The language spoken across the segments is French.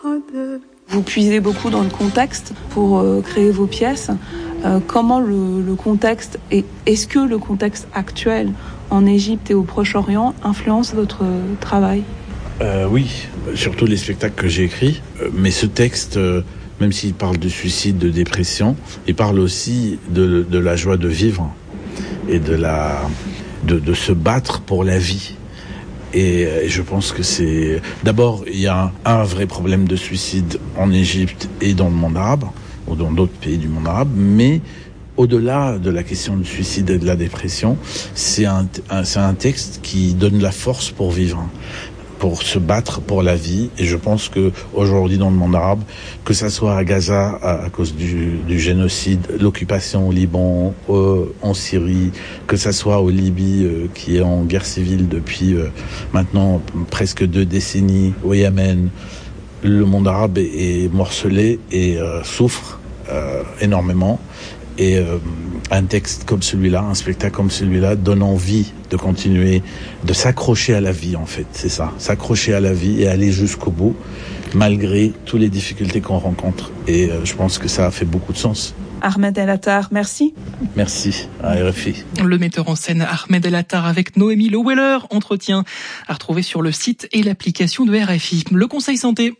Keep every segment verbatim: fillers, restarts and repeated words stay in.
Vous puisez beaucoup dans le contexte pour euh, créer vos pièces. Euh, comment le, le contexte, et est-ce que le contexte actuel en Égypte et au Proche-Orient influence votre travail ? euh, Oui, surtout les spectacles que j'ai écrits. Mais ce texte, euh, même s'il parle de suicide, de dépression, il parle aussi de, de la joie de vivre et de, la, de, de se battre pour la vie. Et je pense que c'est... D'abord, il y a un, un vrai problème de suicide en Égypte et dans le monde arabe, ou dans d'autres pays du monde arabe, mais au-delà de la question du suicide et de la dépression, c'est un, un, c'est un texte qui donne la force pour vivre, pour se battre pour la vie. Et je pense que aujourd'hui dans le monde arabe, que ça soit à Gaza à, à cause du, du génocide, l'occupation au Liban, euh, en Syrie, que ça soit au Libye euh, qui est en guerre civile depuis euh, maintenant presque deux décennies, au Yémen, le monde arabe est, est morcelé et euh, souffre euh, énormément. Et euh, un texte comme celui-là, un spectacle comme celui-là donne envie de continuer, de s'accrocher à la vie en fait, c'est ça, s'accrocher à la vie et aller jusqu'au bout, malgré toutes les difficultés qu'on rencontre. Et euh, je pense que ça a fait beaucoup de sens. Ahmed El Attar, merci. Merci à R F I. Le metteur en scène Ahmed El Attar avec Noémie Loweller, entretien à retrouver sur le site et l'application de R F I. Le Conseil Santé.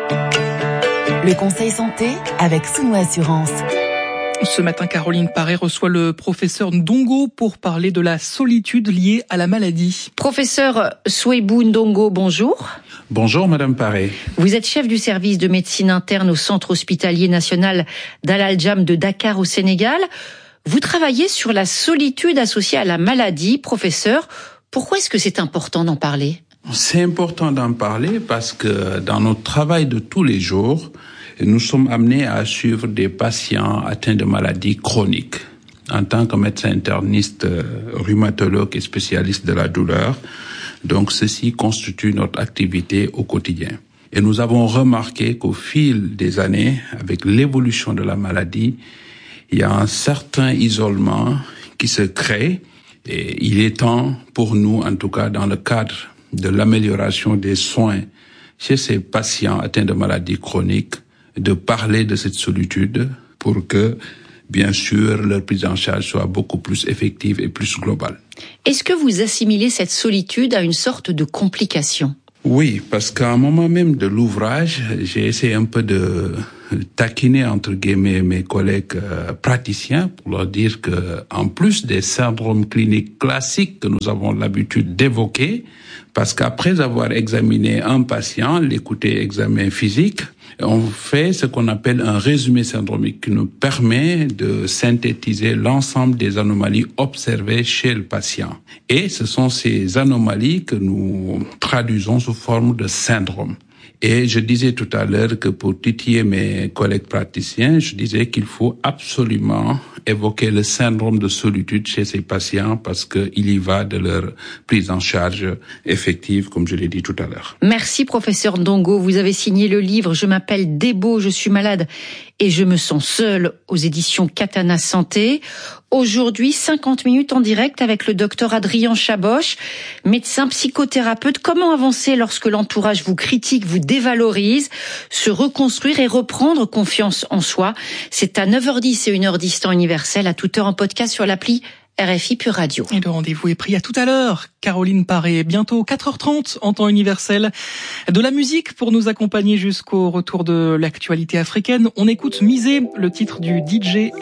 Le Conseil Santé avec Souno Assurance. Ce matin, Caroline Paré reçoit le professeur Ndongo pour parler de la solitude liée à la maladie. Professeur Souaibou Ndongo, bonjour. Bonjour Madame Paré. Vous êtes chef du service de médecine interne au Centre hospitalier national d'Al-Aljam de Dakar au Sénégal. Vous travaillez sur la solitude associée à la maladie. Professeur, pourquoi est-ce que c'est important d'en parler ? C'est important d'en parler parce que dans notre travail de tous les jours, nous sommes amenés à suivre des patients atteints de maladies chroniques. En tant que médecin interniste, rhumatologue et spécialiste de la douleur, donc ceci constitue notre activité au quotidien. Et nous avons remarqué qu'au fil des années, avec l'évolution de la maladie, il y a un certain isolement qui se crée. Et il est temps pour nous, en tout cas dans le cadre de l'amélioration des soins chez ces patients atteints de maladies chroniques, de parler de cette solitude pour que, bien sûr, leur prise en charge soit beaucoup plus effective et plus globale. Est-ce que vous assimilez cette solitude à une sorte de complication ? Oui, parce qu'à un moment même de l'ouvrage, j'ai essayé un peu de taquiner, entre guillemets, mes collègues euh, praticiens pour leur dire que, en plus des syndromes cliniques classiques que nous avons l'habitude d'évoquer, parce qu'après avoir examiné un patient, l'écouter examen physique, on fait ce qu'on appelle un résumé syndromique qui nous permet de synthétiser l'ensemble des anomalies observées chez le patient. Et ce sont ces anomalies que nous traduisons sous forme de syndrome. Et je disais tout à l'heure que pour titiller mes collègues praticiens, je disais qu'il faut absolument évoquer le syndrome de solitude chez ces patients parce qu'il y va de leur prise en charge effective, comme je l'ai dit tout à l'heure. Merci professeur Ndongo. Vous avez signé le livre « Je m'appelle Debo, je suis malade et je me sens seul » aux éditions Katana Santé. Aujourd'hui, cinquante minutes en direct avec le docteur Adrien Chaboch, médecin psychothérapeute. Comment avancer lorsque l'entourage vous critique, vous dévalorise, se reconstruire et reprendre confiance en soi? C'est à neuf heures dix et une heure dix temps universel, à toute heure en podcast sur l'appli R F I Pure Radio. Et le rendez-vous est pris à tout à l'heure. Caroline Paré, bientôt quatre heures trente en temps universel. De la musique pour nous accompagner jusqu'au retour de l'actualité africaine. On écoute Misé, le titre du D J